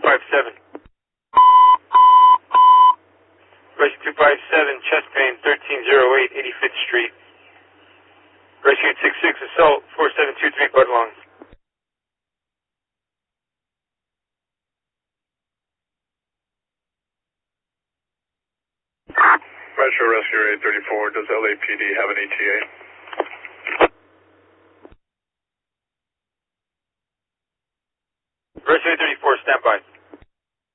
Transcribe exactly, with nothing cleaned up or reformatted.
five seven. Rescue two five seven, chest pain, thirteen oh eight, eighty-fifth Street. Rescue eight six six, assault, four seven two three, Budlong. Metro Rescue eight thirty-four, does L A P D have an E T A? Rescue eight thirty-four, stand by.